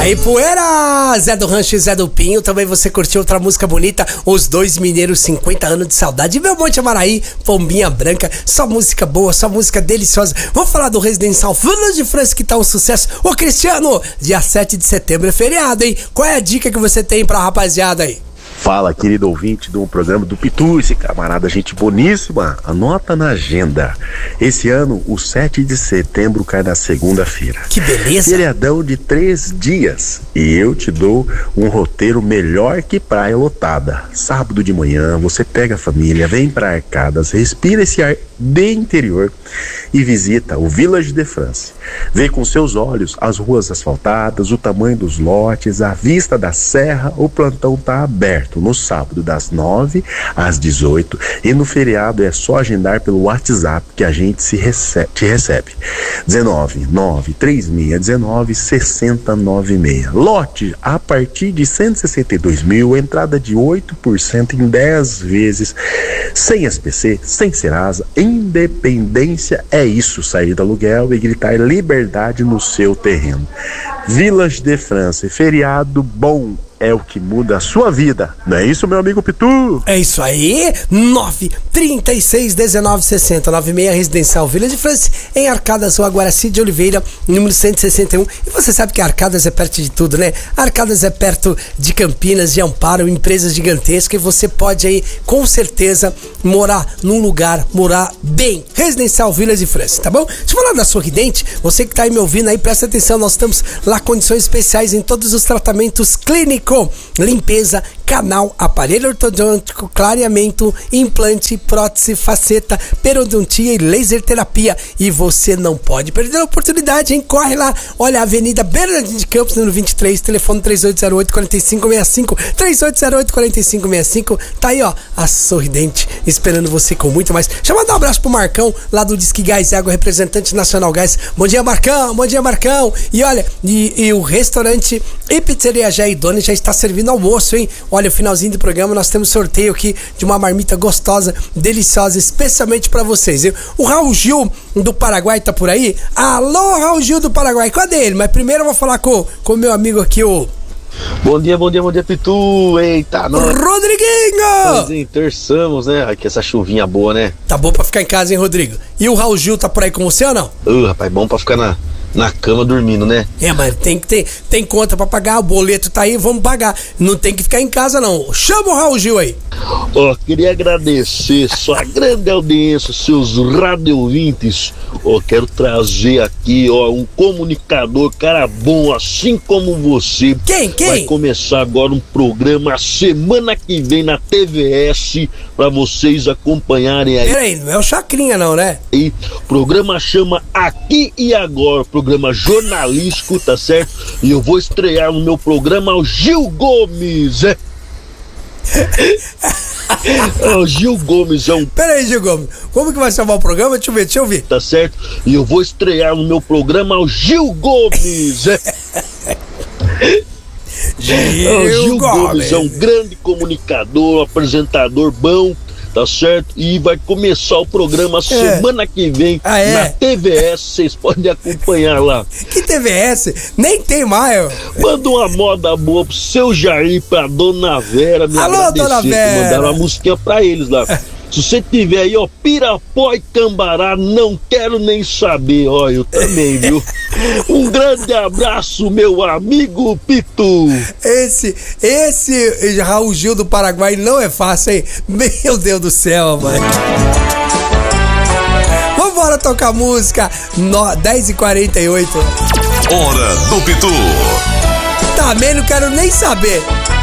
aí, poeira! Zé do Rancho e Zé do Pinho. Também você curtiu outra música bonita, Os Dois Mineiros, 50 anos de saudade. Belmonte Amaraí, Pombinha Branca. Só música boa, só música deliciosa. Vamos falar do Residencial Village de França, que tá um sucesso. Ô Cristiano, dia 7 de setembro é feriado, hein? Qual é a dica que você tem pra rapaziada aí? Fala, querido ouvinte do programa do Pitu, esse camarada, gente boníssima. Anota na agenda. Esse ano, o 7 de setembro cai na segunda-feira. Que beleza! Feriadão de 3 dias. E eu te dou um roteiro melhor que praia lotada. Sábado de manhã, você pega a família, vem pra Arcadas, respira esse ar de interior e visita o Village de France. Vê com seus olhos as ruas asfaltadas, o tamanho dos lotes, a vista da serra. O plantão tá aberto no sábado das 9 às 18 e no feriado é só agendar pelo WhatsApp que a gente te recebe. 19-93619-6096. Lote a partir de 162 mil, entrada de 8% em 10 vezes, sem SPC, sem Serasa. Independência é isso, sair do aluguel e gritar liberdade no seu terreno. Village de France, feriado bom é o que muda a sua vida. Não é isso, meu amigo Pitu? É isso aí, 9361960, 96 Residencial Village de France, em Arcadas, Rua Guaraci de Oliveira, número 161. E você sabe que Arcadas é perto de tudo, né? Arcadas é perto de Campinas, de Amparo, empresas gigantescas, e você pode aí, com certeza, morar num lugar, morar bem. Residencial Village de France, tá bom? Deixa eu falar da Sorridente, você que tá aí me ouvindo aí, presta atenção, nós temos lá condições especiais em todos os tratamentos clínicos, limpeza, canal, aparelho ortodôntico, clareamento, implante, prótese, faceta, periodontia e laser terapia. E você não pode perder a oportunidade, hein? Corre lá, olha a Avenida Bernardino de Campos, número 23, telefone 3808-4565, 3808-4565. Tá aí, ó, a Sorridente esperando você com muito mais. Deixa eu mandar um abraço pro Marcão, lá do Disque Gás e Água, representante Nacional Gás. Bom dia, Marcão, bom dia, Marcão. E olha, e o restaurante e pizzaria Jair Doni já está servindo almoço, hein? Olha, o finalzinho do programa nós temos sorteio aqui de uma marmita gostosa, deliciosa, especialmente pra vocês, hein? O Raul Gil do Paraguai tá por aí? Alô, Raul Gil do Paraguai, cadê ele? Mas primeiro eu vou falar com o meu amigo aqui, o... Bom dia, Pitu. Eita, nós... Rodriguinho! Pois terçamos, né? Aqui essa chuvinha boa, né? Tá bom pra ficar em casa, hein, Rodrigo? E o Raul Gil tá por aí com você ou não? Rapaz, bom pra ficar na cama dormindo, né? É, mas tem conta pra pagar, o boleto tá aí, vamos pagar. Não tem que ficar em casa, não. Chama o Raul Gil aí. Queria agradecer sua grande audiência, seus rádio ouvintes. Quero trazer aqui, um comunicador, cara bom, assim como você. Quem? Vai começar agora um programa semana que vem na TVS pra vocês acompanharem aí. Peraí, não é o Chacrinha não, né? E o programa chama Aqui e Agora, programa jornalístico, tá certo? E eu vou estrear no meu programa o Gil Gomes, o Gil Gomes é um... Peraí, Gil Gomes, como que vai chamar o programa? Deixa eu ver. Tá certo? E eu vou estrear no meu programa o Gil Gomes, Gil Gomes é um grande comunicador, apresentador bom, tá certo? E vai começar o programa semana que vem na TVS, vocês podem acompanhar lá. Que TVS? Nem tem mais. Manda uma moda boa pro seu Jair, pra Dona Vera, me alô, agradecer, Dona Vera. Mandaram uma musiquinha pra eles lá. Se você tiver aí, Pirapó e Cambará, não quero nem saber, eu também, viu? Um grande abraço, meu amigo Pitu. Esse Raul Gil do Paraguai não é fácil, hein? Meu Deus do céu, mano. Vambora tocar música, 10h48. Hora do Pitu. Também não quero nem saber.